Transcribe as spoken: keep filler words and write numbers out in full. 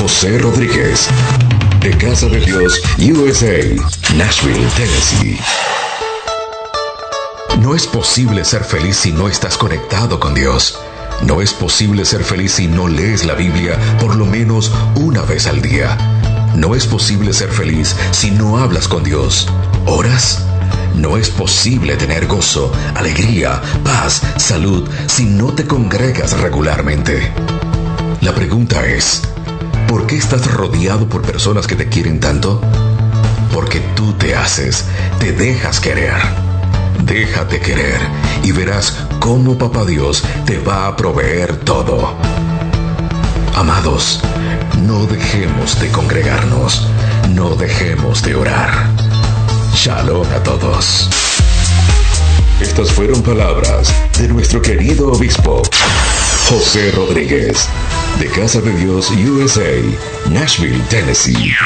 José Rodríguez, de Casa de Dios U S A, Nashville, Tennessee. No es posible ser feliz si no estás conectado con Dios. No es posible ser feliz si no lees la Biblia por lo menos una vez al día. No es posible ser feliz si no hablas con Dios. ¿Oras? No es posible tener gozo, alegría, paz, salud si no te congregas regularmente. La pregunta es, ¿por qué estás rodeado por personas que te quieren tanto? Porque tú te haces, te dejas querer. Déjate querer y verás cómo Papá Dios te va a proveer todo. Amados, no dejemos de congregarnos, no dejemos de orar. Shalom a todos. Estas fueron palabras de nuestro querido obispo, José Rodríguez, de Casa de Dios U S A, Nashville, Tennessee.